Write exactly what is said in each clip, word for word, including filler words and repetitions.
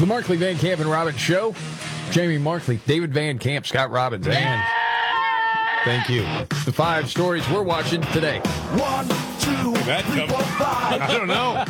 The Markley, Van Camp, and Robbins Show. Jamie Markley, David Van Camp, Scott Robbins, and thank you. The five stories we're watching today. One, two, three, four, five. I don't know.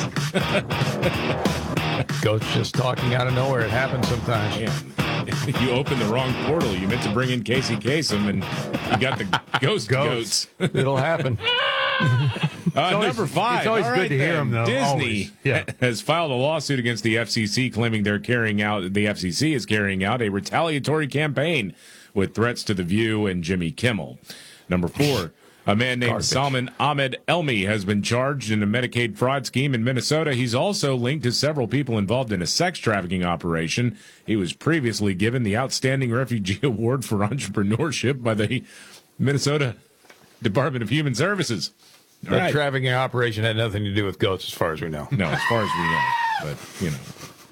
Ghost just talking out of nowhere. It happens sometimes. Man, you opened the wrong portal. You meant to bring in Casey Kasem, and you got the ghost goats. It'll happen. Uh, always, number five. It's always All good right, to hear then. them, though. Disney Always. Yeah. has filed a lawsuit against the F C C, claiming they're carrying out, the F C C is carrying out a retaliatory campaign with threats to The View and Jimmy Kimmel. Number four. A man named Garbage. Salman Ahmed Elmi has been charged in a Medicaid fraud scheme in Minnesota. He's also linked to several people involved in a sex trafficking operation. He was previously given the Outstanding Refugee Award for Entrepreneurship by the Minnesota Department of Human Services. All That right. trafficking operation had nothing to do with goats, as far as we know. No, as far as we know, but, you know.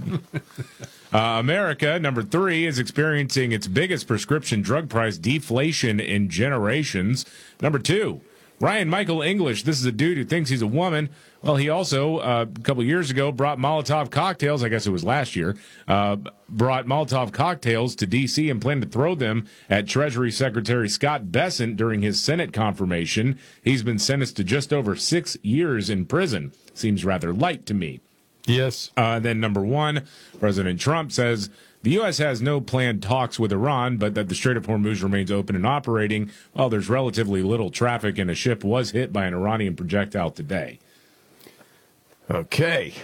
Uh, America, number three, is experiencing its biggest prescription drug price deflation in generations. Number two, Ryan Michael English. This is a dude who thinks he's a woman. Well, he also, uh, a couple years ago, brought Molotov cocktails. I guess it was last year. Uh, brought Molotov cocktails to D C and planned to throw them at Treasury Secretary Scott Bessent during his Senate confirmation. He's been sentenced to just over six years in prison. Seems rather light to me. Yes. Uh, then number one, President Trump says the U S has no planned talks with Iran, but that the Strait of Hormuz remains open and operating. Well, there's relatively little traffic, and a ship was hit by an Iranian projectile today. Okay.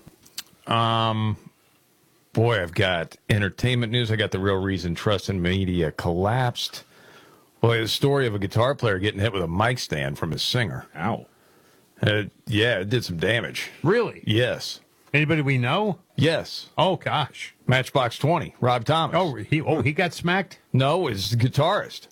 Um, boy, I've got entertainment news. I got the real reason trust in media collapsed. Boy, the story of a guitar player getting hit with a mic stand from his singer. Ow. Uh, yeah, it did some damage. Really? Yes. Anybody we know? Yes. Oh, gosh. Matchbox twenty, Rob Thomas. Oh, he oh he got smacked? No, his guitarist.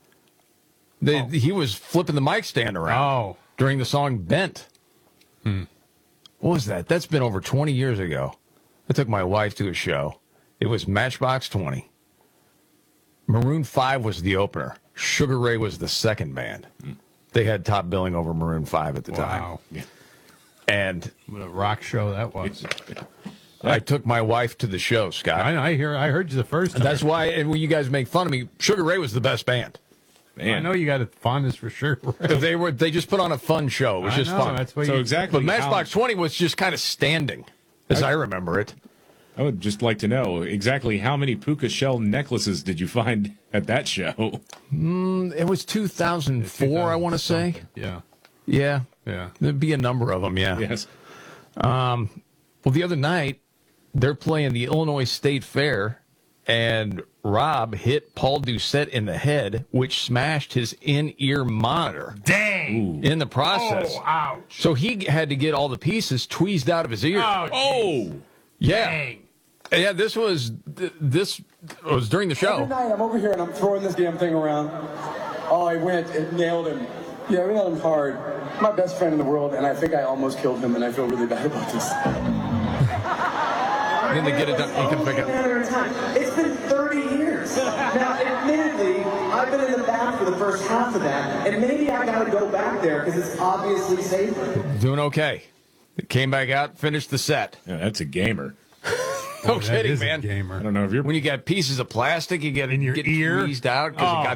They, Oh. He was flipping the mic stand around Oh. during the song Bent. Hmm. What was that? That's been over twenty years ago. I took my wife to a show. It was Matchbox twenty. Maroon five was the opener. Sugar Ray was the second band. Hmm. They had top billing over Maroon five at the Wow. time. And What a rock show that was. I took my wife to the show, Scott. I, I hear. I heard you the first time. And that's why, and when you guys make fun of me, Sugar Ray was the best band. I know you got a fondness for sure. They were they just put on a fun show. It was I just know, fun. That's what So you, exactly But Matchbox how- twenty was just kind of standing, as I remember it. I would just like to know exactly how many puka shell necklaces did you find at that show? Mm, it was two thousand four, I want to say. Yeah. Yeah, Yeah. there'd be a number of them. Yeah. Yes. Well, the other night they're playing the Illinois State Fair, and Rob hit Paul Doucette in the head, which smashed his in-ear monitor. Dang. In the process. Oh, ouch. So he had to get all the pieces tweezed out of his ear. Oh, Oh! yeah. dang. Yeah, this was th- this was during the Every show. night I'm over here and I'm throwing this damn thing around. Oh, I went and nailed him. Yeah, we nailed him hard. My best friend in the world, and I think I almost killed him, and I feel really bad about this. Then they get it done. You can pick it. Matter of time. It's been thirty years. Now, admittedly, I've been in the back for the first half of that, and maybe I gotta go back there because it's obviously safer. Doing okay. Came back out, finished the set. Yeah, that's a gamer. No That kidding, is a man. gamer. I don't know if you're When you got pieces of plastic, you get In your get ear? tweezed out because Oh, it got